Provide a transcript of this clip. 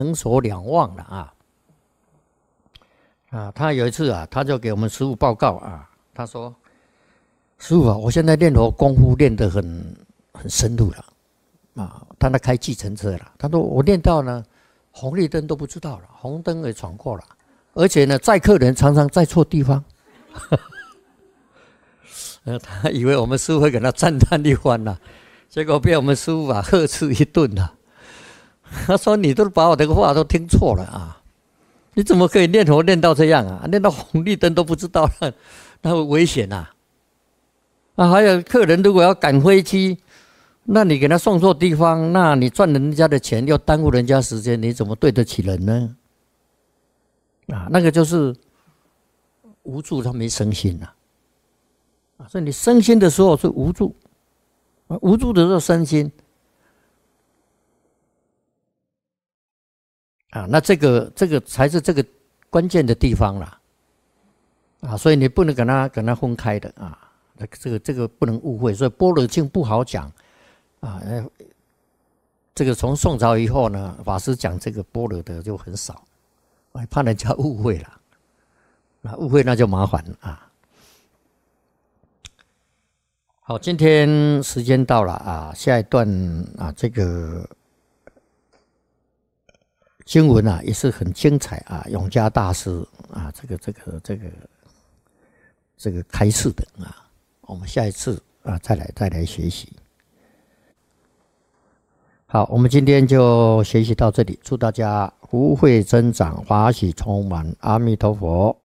能所两忘了他有一次他就给我们师父报告他说：师父我现在练佛功夫练得很深入了他那开计程车了，他说我练到呢红绿灯都不知道了，红灯也闯过了，而且呢载客人常常载错地方。他以为我们师父会给他赞叹一番结果被我们师父呵斥一顿他说你都把我这个话都听错了你怎么可以念佛念到这样练到红绿灯都不知道了，那会危险还有客人如果要赶飞机，那你给他送错地方，那你赚人家的钱又耽误人家时间，你怎么对得起人呢？那个就是无助，他没生心所以你生心的时候是无助，无助的时候生心那这个才是这个关键的地方啦所以你不能跟他分开的这个不能误会，所以般若经不好讲这个从宋朝以后呢，法师讲这个般若的就很少，怕人家误会了，误会那就麻烦了好，今天时间到了下一段这个经文也是很精彩永嘉大师这个开示的我们下一次再来学习。好，我们今天就学习到这里，祝大家福慧增长，法喜充满，阿弥陀佛。